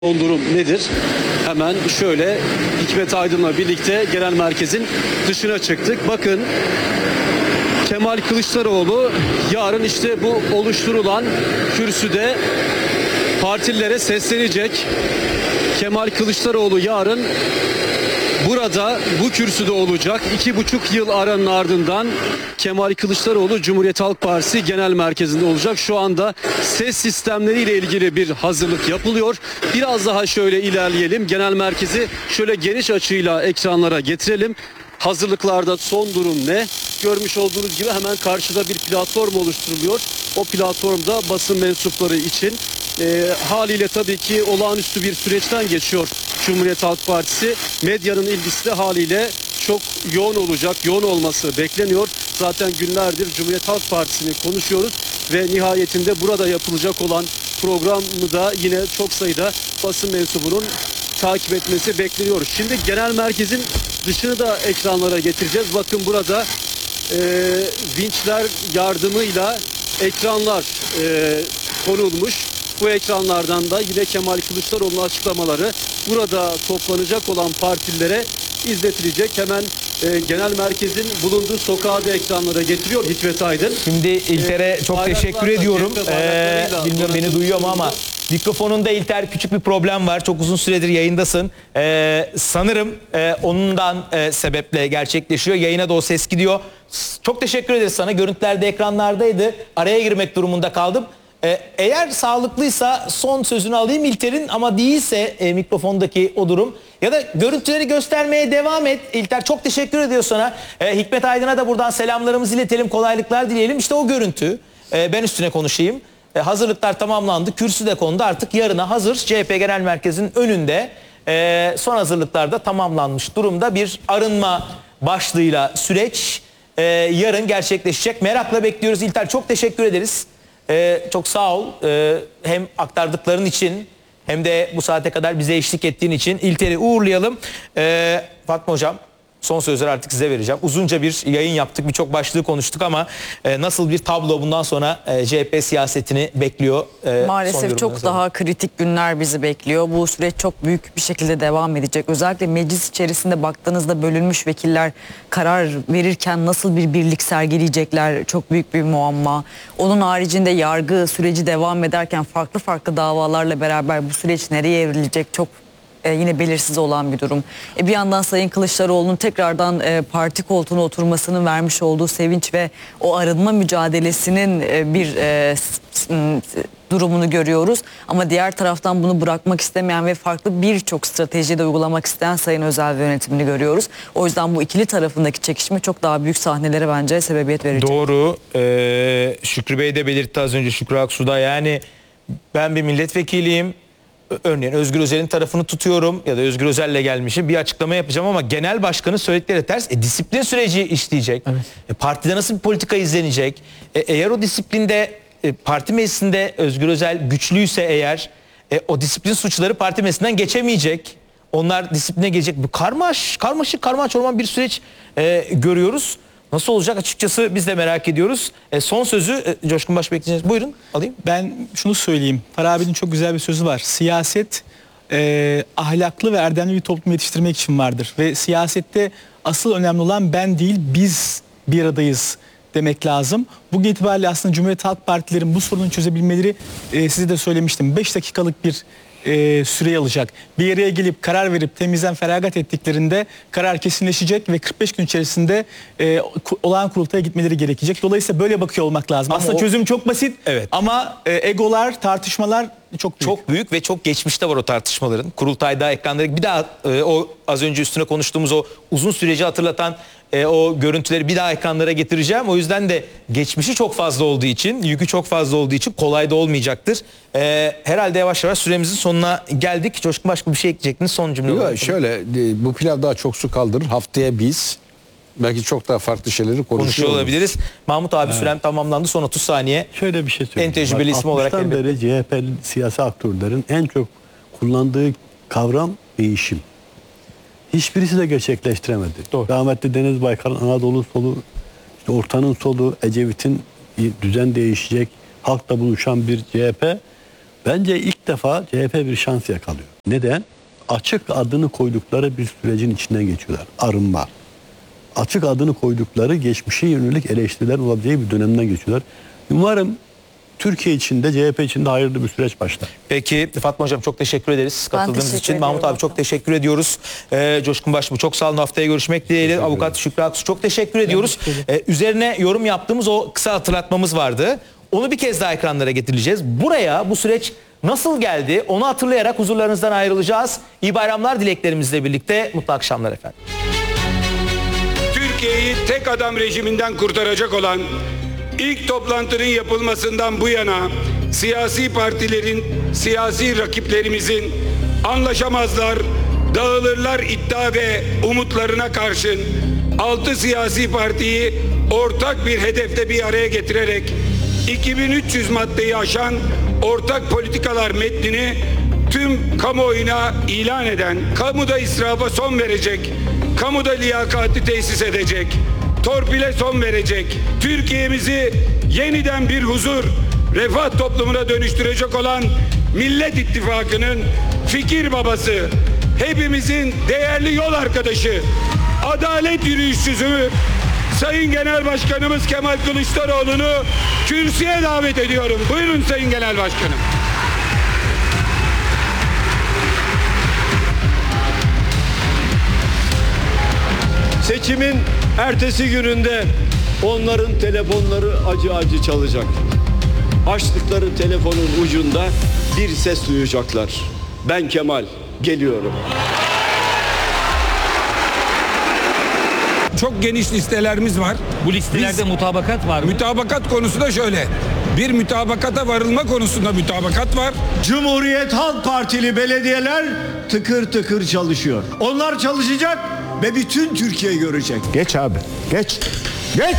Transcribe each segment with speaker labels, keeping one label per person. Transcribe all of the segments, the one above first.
Speaker 1: Son durum nedir? Hemen şöyle Hikmet Aydın'la birlikte genel merkezin dışına çıktık. Bakın Kemal Kılıçdaroğlu yarın işte bu oluşturulan kürsüde partililere seslenecek. Kemal Kılıçdaroğlu yarın burada bu kürsüde olacak. 2,5 yıl aranın ardından Kemal Kılıçdaroğlu Cumhuriyet Halk Partisi Genel Merkezi'nde olacak. Şu anda ses sistemleriyle ilgili bir hazırlık yapılıyor. Biraz daha şöyle ilerleyelim. Genel merkezi şöyle geniş açıyla ekranlara getirelim. Hazırlıklarda son durum ne? Görmüş olduğunuz gibi hemen karşıda bir platform oluşturuluyor. O platformda basın mensupları için haliyle tabii ki olağanüstü bir süreçten geçiyor Cumhuriyet Halk Partisi. Medyanın ilgisi de haliyle çok yoğun olacak, yoğun olması bekleniyor. Zaten günlerdir Cumhuriyet Halk Partisi'ni konuşuyoruz ve nihayetinde burada yapılacak olan programı da yine çok sayıda basın mensubunun takip etmesi bekleniyor. Şimdi genel merkezin dışını da ekranlara getireceğiz. Bakın burada vinçler yardımıyla ekranlar konulmuş. Bu ekranlardan da yine Kemal Kılıçdaroğlu'nun açıklamaları burada toplanacak olan partililere izletilecek. Hemen genel merkezin bulunduğu sokağı da ekranlara getiriyor Hikmet Aydın.
Speaker 2: Şimdi İlter'e çok teşekkür ediyorum. Bilmiyorum beni duyuyor mu ama mikrofonunda İlter küçük bir problem var. Çok uzun süredir yayındasın. Sanırım onundan sebeple gerçekleşiyor. Yayına da o ses gidiyor. Çok teşekkür ederiz sana. Görüntülerde ekranlardaydı. Araya girmek durumunda kaldım. Eğer sağlıklıysa son sözünü alayım İlter'in, ama değilse mikrofondaki o durum ya da görüntüleri göstermeye devam et. İlter çok teşekkür ediyor sana. Hikmet Aydın'a da buradan selamlarımızı iletelim, kolaylıklar dileyelim. İşte o görüntü. Ben üstüne konuşayım. Hazırlıklar tamamlandı. Kürsü de kondu. Artık yarına hazır. CHP Genel Merkezi'nin önünde son hazırlıklar da tamamlanmış durumda. Bir arınma başlığıyla süreç yarın gerçekleşecek. Merakla bekliyoruz. İlter çok teşekkür ederiz. Çok sağ ol. Hem aktardıkların için hem de bu saate kadar bize eşlik ettiğin için. İlter'i uğurlayalım. Fatma Hocam, son sözleri artık size vereceğim. Uzunca bir yayın yaptık, birçok başlığı konuştuk ama nasıl bir tablo bundan sonra CHP siyasetini bekliyor?
Speaker 3: Maalesef çok daha kritik günler bizi bekliyor. Bu süreç çok büyük bir şekilde devam edecek. Özellikle meclis içerisinde baktığınızda bölünmüş vekiller karar verirken nasıl bir birlik sergileyecekler çok büyük bir muamma. Onun haricinde yargı süreci devam ederken farklı davalarla beraber bu süreç nereye evrilecek çok yine belirsiz olan bir durum. Bir yandan Sayın Kılıçdaroğlu'nun tekrardan parti koltuğuna oturmasının vermiş olduğu sevinç ve o arınma mücadelesinin bir durumunu görüyoruz. Ama diğer taraftan bunu bırakmak istemeyen ve farklı birçok stratejiyi de uygulamak isteyen Sayın Özel ve yönetimini görüyoruz. O yüzden bu ikili tarafındaki çekişme çok daha büyük sahnelere bence sebebiyet verecek.
Speaker 2: Doğru. Şükrü Bey de belirtti az önce, Şükrü Aksu'da. Yani ben bir milletvekiliyim. Örneğin Özgür Özel'in tarafını tutuyorum ya da Özgür Özel'le gelmişim, bir açıklama yapacağım ama genel başkanın söyledikleri ters. Disiplin süreci işleyecek. Evet. Partide nasıl bir politika izlenecek? Eğer o disiplinde parti meclisinde Özgür Özel güçlüyse eğer o disiplin suçları parti meclisinden geçemeyecek. Onlar disipline gelecek. Bu karmaşık çorman bir süreç görüyoruz. Nasıl olacak açıkçası biz de merak ediyoruz. Son sözü Coşkun Baş bekleyeceğiz. Buyurun alayım.
Speaker 4: Ben şunu söyleyeyim. Farabi'nin çok güzel bir sözü var. Siyaset ahlaklı ve erdemli bir toplum yetiştirmek için vardır. Ve siyasette asıl önemli olan ben değil biz bir aradayız demek lazım. Bugün itibariyle aslında Cumhuriyet Halk Partilerin bu sorunu çözebilmeleri size de söylemiştim. 5 dakikalık bir süre alacak. Bir yere gelip karar verip temizden feragat ettiklerinde karar kesinleşecek ve 45 gün içerisinde olağan kurultaya gitmeleri gerekecek. Dolayısıyla böyle bakıyor olmak lazım. Aslında çözüm çok basit,
Speaker 2: evet,
Speaker 4: ama egolar, tartışmalar çok büyük.
Speaker 2: Çok büyük ve çok geçmişte var o tartışmaların. Kurultayda ekranları bir daha o az önce üstüne konuştuğumuz o uzun süreci hatırlatan o görüntüleri bir daha ekranlara getireceğim. O yüzden de geçmişi çok fazla olduğu için, yükü çok fazla olduğu için kolay da olmayacaktır. Herhalde yavaş yavaş süremizin sonuna geldik. Coşkun başka bir şey ekleyecektiniz son cümle olarak.
Speaker 5: Şöyle, bu pilav daha çok su kaldırır. Haftaya biz belki çok daha farklı şeyleri konuşuyor
Speaker 2: olabiliriz. Mahmut abi, sürem tamamlandı. Son 30 saniye.
Speaker 6: Şöyle bir şey söyleyeyim.
Speaker 2: En tecrübeli isim olarak.
Speaker 6: 60'tan beri CHP siyasi aktörlerin en çok kullandığı kavram değişim. Hiçbirisi de gerçekleştiremedi.
Speaker 2: Doğru.
Speaker 6: Rahmetli Deniz Baykal'ın Anadolu solu, işte Ortanın solu, Ecevit'in düzen değişecek, halkla buluşan bir CHP Bence ilk defa CHP bir şans yakalıyor. Neden? Açık adını koydukları bir sürecin içinden geçiyorlar. Arınma. Açık adını koydukları geçmişe yönelik eleştiriler olabileceği bir dönemden geçiyorlar. Umarım Türkiye içinde, CHP içinde hayırlı bir süreç başlar.
Speaker 2: Peki Fatma Hocam çok teşekkür ederiz katıldığınız
Speaker 3: teşekkür
Speaker 2: için.
Speaker 3: ediyorum.
Speaker 2: Mahmut abi çok teşekkür ediyoruz. Coşkun Başbuğ çok sağ olun, haftaya görüşmek dileğiyle. Avukat Şükrü Aksu çok teşekkür ediyoruz. Üzerine yorum yaptığımız o kısa hatırlatmamız vardı. Onu bir kez daha ekranlara getireceğiz. Buraya bu süreç nasıl geldi onu hatırlayarak huzurlarınızdan ayrılacağız. İyi bayramlar dileklerimizle birlikte mutlu akşamlar efendim.
Speaker 7: Türkiye'yi tek adam rejiminden kurtaracak olan ilk toplantının yapılmasından bu yana siyasi partilerin, siyasi rakiplerimizin anlaşamazlar, dağılırlar iddia ve umutlarına karşın 6 siyasi partiyi ortak bir hedefte bir araya getirerek 2300 maddeyi aşan ortak politikalar metnini tüm kamuoyuna ilan eden, kamuda israfa son verecek, kamuda liyakati tesis edecek, torpile son verecek, Türkiye'mizi yeniden bir huzur, refah toplumuna dönüştürecek olan Millet İttifakı'nın fikir babası, hepimizin değerli yol arkadaşı, adalet yürüyüşçüsü Sayın Genel Başkanımız Kemal Kılıçdaroğlu'nu kürsüye davet ediyorum. Buyurun Sayın Genel Başkanım.
Speaker 8: Seçimin ertesi gününde onların telefonları acı acı çalacak. Açtıkları telefonun ucunda bir ses duyacaklar. Ben Kemal, geliyorum.
Speaker 7: Çok geniş listelerimiz var.
Speaker 9: Bu listelerde mutabakat var mı?
Speaker 7: Mütabakat konusu da şöyle. Bir mütabakata varılma konusunda mütabakat var.
Speaker 8: Cumhuriyet Halk Partili belediyeler tıkır tıkır çalışıyor. Onlar çalışacak ve bütün Türkiye görecek.
Speaker 5: Geç abi, geç. Geç!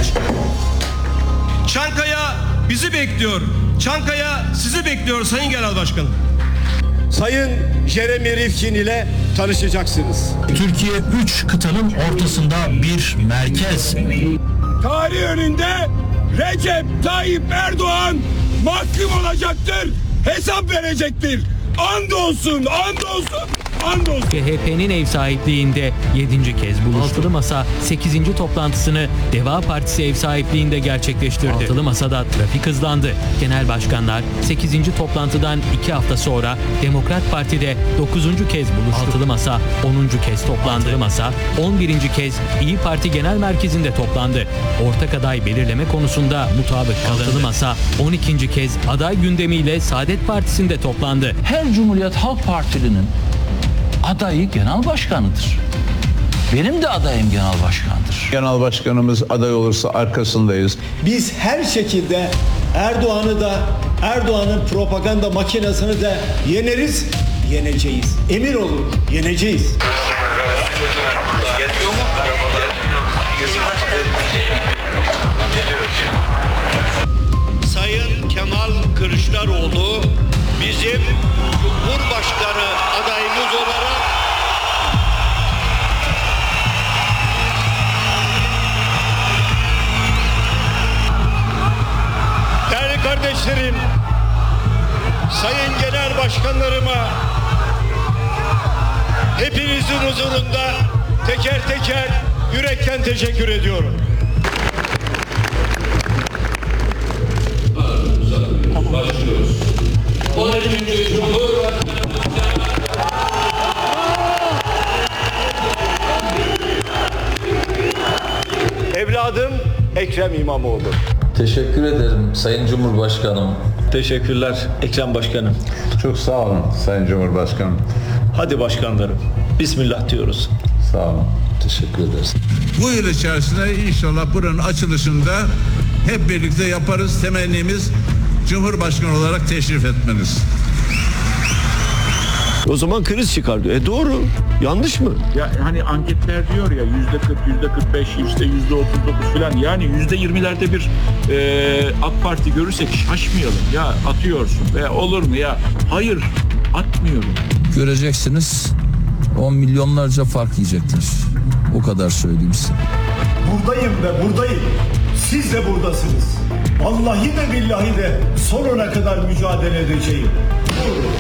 Speaker 10: Çankaya bizi bekliyor. Çankaya sizi bekliyor Sayın Genel Başkanım.
Speaker 8: Sayın Jeremy Rifkin ile tanışacaksınız.
Speaker 10: Türkiye 3 kıtanın ortasında bir merkez.
Speaker 7: Tarih önünde Recep Tayyip Erdoğan mahkum olacaktır. Hesap verecektir. Andolsun, andolsun, andolsun.
Speaker 9: CHP'nin ev sahipliğinde 7. kez buluştu. Altılı Masa 8. toplantısını Deva Partisi ev sahipliğinde gerçekleştirdi. Altılı Masa'da trafik hızlandı. Genel başkanlar 8. toplantıdan 2 hafta sonra Demokrat Parti'de 9. kez buluştu. Altılı Masa 10. kez toplandı. Altılı Masa 11. kez İyi Parti Genel Merkezi'nde toplandı. Ortak aday belirleme konusunda mutabık kalındı. Altılı Masa 12. kez aday gündemiyle Saadet Partisi'nde toplandı.
Speaker 11: Her Cumhuriyet Halk Partili'nin adayı genel başkanıdır. Benim de adayım genel başkandır.
Speaker 12: Genel başkanımız aday olursa arkasındayız.
Speaker 8: Biz her şekilde Erdoğan'ı da, Erdoğan'ın propaganda makinesini de yeneriz, yeneceğiz. Emin olun, yeneceğiz.
Speaker 10: Sayın Kemal Kılıçdaroğlu bizim Cumhurbaşkanı adayımız olarak değerli kardeşlerim, sayın genel başkanlarıma hepinizin huzurunda teker teker yürekten teşekkür ediyorum. Başlıyoruz. 13.
Speaker 8: Evladım Ekrem İmamoğlu.
Speaker 11: Teşekkür ederim Sayın Cumhurbaşkanım.
Speaker 10: Teşekkürler Ekrem Başkanım.
Speaker 12: Çok sağ olun Sayın Cumhurbaşkanım.
Speaker 10: Hadi başkanlarım. Bismillah diyoruz.
Speaker 12: Sağ olun.
Speaker 11: Teşekkür ederiz.
Speaker 12: Bu yıl içerisinde inşallah buranın açılışında hep birlikte yaparız. Temennimiz Cumhurbaşkanı olarak teşrif etmeniz.
Speaker 8: O zaman kriz çıkar diyor. Doğru. Yanlış mı?
Speaker 10: Ya hani anketler diyor ya %40, %45, işte %39 falan, yani %20'lerde bir AK Parti görürsek şaşmayalım. Ya atıyorsun veya olur mu ya? Hayır, atmıyorum.
Speaker 11: Göreceksiniz 10 milyonlarca fark yiyecekler. O kadar söyleyeyim size.
Speaker 8: Buradayım ve buradayım. Siz de buradasınız. Vallahi de billahi de sonuna kadar mücadele edeceğim.